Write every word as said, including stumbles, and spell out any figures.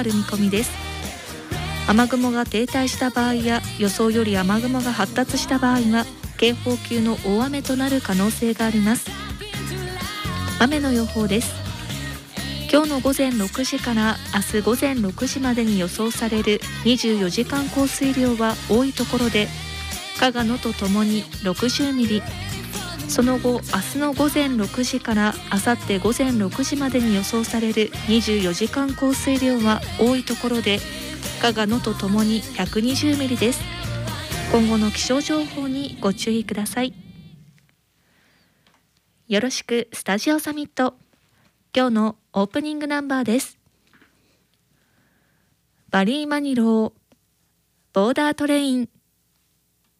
ある見込みです。雨雲が停滞した場合や予想より雨雲が発達した場合は警報級の大雨となる可能性があります。雨の予報です。今日のごぜんろくじから明日ごぜんろくじまでに予想されるにじゅうよじかん降水量は多いところで加賀野とともにろくじゅうミリ、その後明日のごぜんろくじから明後日ごぜんろくじまでに予想されるにじゅうよじかん降水量は多いところで加賀野とともにひゃくにじゅうミリです。今後の気象情報にご注意ください。よろしくスタジオサミット。今日のオープニングナンバーです。バリー・マニロー、ボーダートレイン。